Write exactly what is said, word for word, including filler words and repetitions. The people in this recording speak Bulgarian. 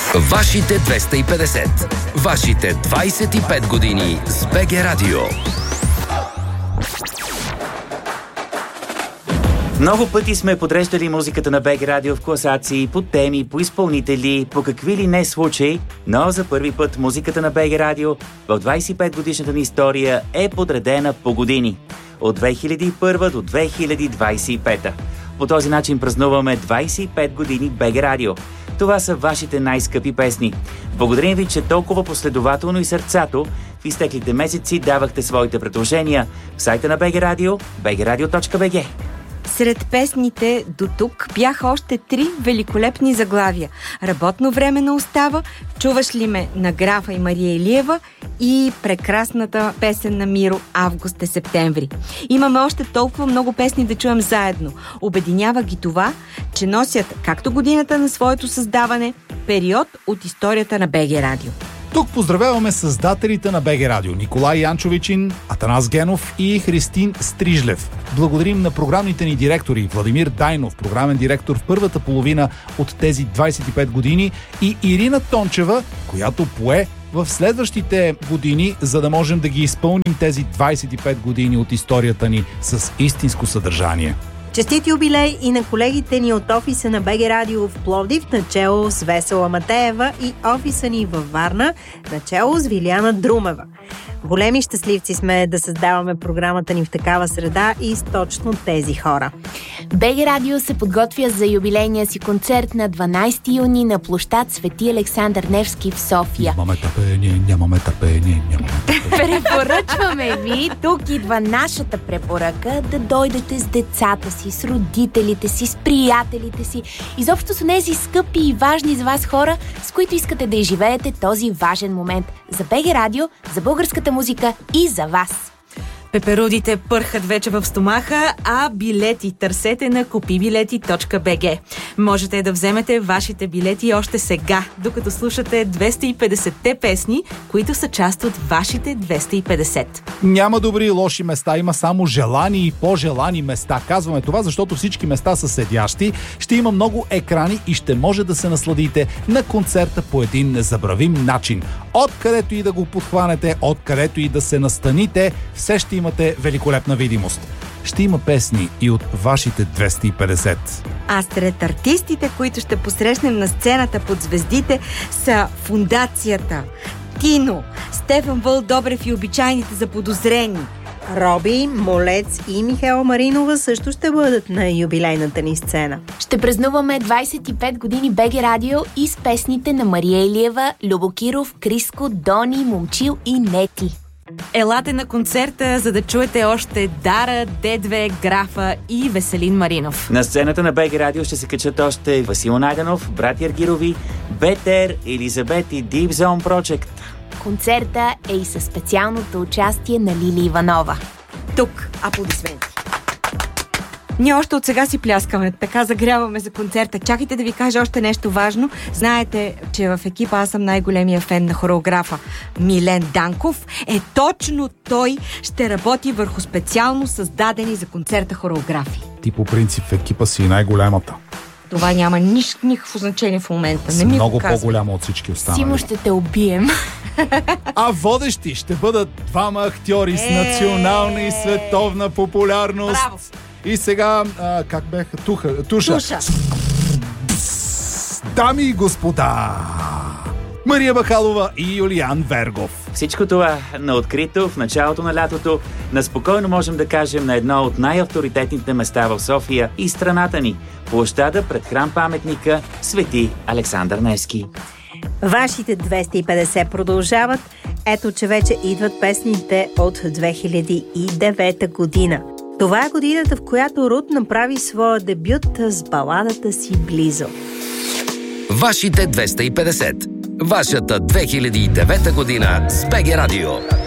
Вашите двеста и петдесет. Вашите двайсет и пет години с БГ Радио. Много пъти сме подреждали музиката на БГ Радио в класации, по теми, по изпълнители, по какви ли не случаи, но за първи път музиката на БГ Радио в двайсет и пет годишната ни история е подредена по години. От две хиляди и първа до две хиляди двайсет и пета. По този начин празнуваме двайсет и пет години БГ Радио. Това са вашите най-скъпи песни. Благодарим ви, че толкова последователно и сърцато в изтеклите месеци давахте своите предложения в сайта на БГ Радио, би джи радио точка би джи. Сред песните до тук бяха още три великолепни заглавия. Работно време на остава, Чуваш ли ме на Графа и Мария Илиева и прекрасната песен на Миро Август е септември. Имаме още толкова много песни да чуем заедно. Обединява ги това, че носят както годината на своето създаване, период от историята на БГ Радио. Тук поздравяваме създателите на БГ Радио: Николай Янчовичин, Атанас Генов и Христин Стрижлев. Благодарим на програмните ни директори Владимир Дайнов, програмен директор в първата половина от тези двайсет и пет години, и Ирина Тончева, която пое в следващите години, за да можем да ги изпълним тези двайсет и пет години от историята ни с истинско съдържание. Честит юбилей и на колегите ни от офиса на БГ Радио в Пловдив, начело с Весела Матеева, и офиса ни във Варна, начело с Виляна Друмева. Големи щастливци сме да създаваме програмата ни в такава среда и с точно тези хора. БГ Радио се подготвя за юбилейния си концерт на дванайсети юни на площад Свети Александър Невски в София. Нямаме търпение, нямаме търпение, нямаме търпение. Препоръчваме ви, тук идва нашата препоръка, да дойдете с децата си, с родителите си, с приятелите си, изобщо с тези скъпи и важни за вас хора, с които искате да изживеете този важен момент. За БГ Радио, за българската музика и за вас. Пеперудите пърхат вече в стомаха, а билети търсете на купи билети точка би джи. Можете да вземете вашите билети още сега, докато слушате двеста и петдесетте песни, които са част от вашите двеста и петдесет. Няма добри и лоши места, има само желани и по-желани места. Казваме това, защото всички места са седящи, ще има много екрани и ще може да се насладите на концерта по един незабравим начин. Откъдето и да го подхванете, откъдето и да се настаните, все ще имате великолепна видимост. Ще има песни и от вашите двеста и петдесет. А сред артистите, които ще посрещнем на сцената под звездите, са Фундацията, Тино, Стефан Вълдобрев и Обичайните заподозрени. Роби, Молец и Михаела Маринова също ще бъдат на юбилейната ни сцена. Ще празнуваме двайсет и пет години БГ Радио и с песните на Мария Илиева, Любо Киров, Криско, Дони, Момчил и Нети. Елате на концерта, за да чуете още Дара, Дедве, Графа и Веселин Маринов. На сцената на БГ Радио ще се качат още Васил Найденов, братя Аргирови, Бетер, Елизабет и Deep Zone Project. Концерта е и със специалното участие на Лили Иванова. Тук аплодисменти. Ние още от сега си пляскаме, така загряваме за концерта. Чакайте да ви кажа още нещо важно. Знаете, че в екипа аз съм най-големия фен на хореографа Милен Данков. Е, точно той ще работи върху специално създадени за концерта хореографии. Ти по принцип в екипа си най-голямата. Това няма нищо, никакво значение в момента. Не ми много по-голяма от всички останали. Симо, ще те убием. А водещи ще бъдат двама актьори с национална и световна популярност. Браво! И сега, а, как беха? Туха, туша. Туша. Дами и господа, Мария Бахалова и Юлиан Вергов. Всичко това на открито в началото на лятото, на спокойно можем да кажем на едно от най-авторитетните места в София и страната ни – площада пред храм-паметника Свети Александър Невски. Вашите двеста и петдесет продължават. Ето, че вече идват песните от две хиляди и девета година. Това е годината, в която Рут направи своя дебют с баладата си Близо. Вашите двеста и петдесет. Вашата две хиляди и девета година с БГ Радио.